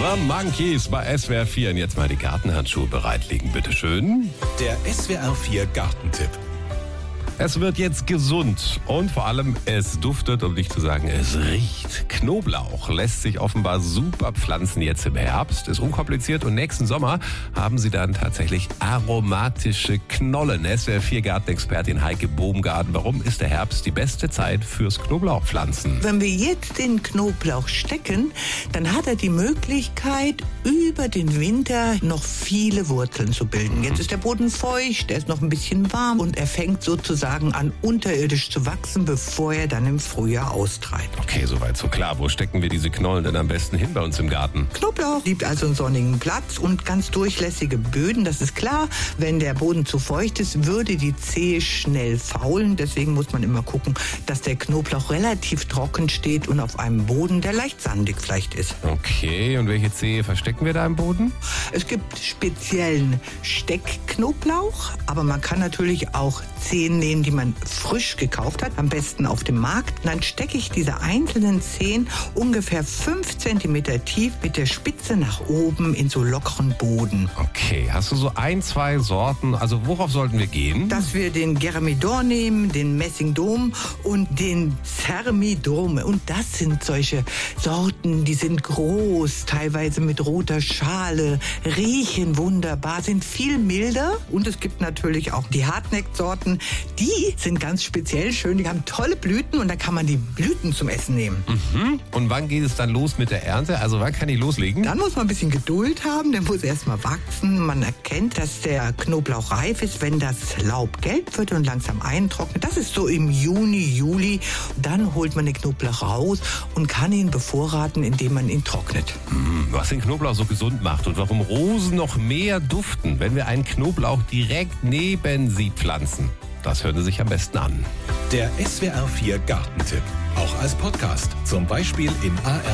The Monkeys bei SWR 4. Und jetzt mal die Gartenhandschuhe bereitlegen, bitteschön. Der SWR 4 Gartentipp. Es wird jetzt gesund und vor allem es duftet, um nicht zu sagen, es riecht. Knoblauch lässt sich offenbar super pflanzen jetzt im Herbst, ist unkompliziert und nächsten Sommer haben Sie dann tatsächlich aromatische Knollen. SWR 4 Gartenexpertin Heike Bohmgarten. Warum ist der Herbst die beste Zeit fürs Knoblauchpflanzen? Wenn wir jetzt den Knoblauch stecken, dann hat er die Möglichkeit, über den Winter noch viele Wurzeln zu bilden. Jetzt ist der Boden feucht, er ist noch ein bisschen warm und er fängt sozusagen an, unterirdisch zu wachsen, bevor er dann im Frühjahr austreibt. Okay, soweit so klar. Wo stecken wir diese Knollen denn am besten hin bei uns im Garten? Knoblauch liebt also einen sonnigen Platz und ganz durchlässige Böden. Das ist klar, wenn der Boden zu feucht ist, würde die Zehe schnell faulen. Deswegen muss man immer gucken, dass der Knoblauch relativ trocken steht und auf einem Boden, der leicht sandig vielleicht ist. Okay, und welche Zehe verstecken wir da im Boden? Es gibt speziellen Steckknoblauch, aber man kann natürlich auch Zehen nehmen, die man frisch gekauft hat, am besten auf dem Markt. Und dann stecke ich diese einzelnen Zehen ungefähr 5 cm tief mit der Spitze nach oben in so lockeren Boden. Okay, hast du so 1, 2 Sorten? Also worauf sollten wir gehen? Dass wir den Geramidon nehmen, den Messingdom und den Thermidom. Und das sind solche Sorten, die sind groß, teilweise mit roter Schale, riechen wunderbar, sind viel milder. Und es gibt natürlich auch die Hardneck-Sorten, die sind ganz speziell schön, die haben tolle Blüten und da kann man die Blüten zum Essen nehmen. Mhm. Und wann geht es dann los mit der Ernte? Also wann kann ich loslegen? Dann muss man ein bisschen Geduld haben, der muss erstmal wachsen. Man erkennt, dass der Knoblauch reif ist, wenn das Laub gelb wird und langsam eintrocknet. Das ist so im Juni, Juli. Dann holt man den Knoblauch raus und kann ihn bevorraten, indem man ihn trocknet. Was den Knoblauch so gesund macht und warum Rosen noch mehr duften, wenn wir einen Knoblauch direkt neben sie pflanzen. Das hören Sie sich am besten an. Der SWR 4 Gartentipp. Auch als Podcast. Zum Beispiel im ARD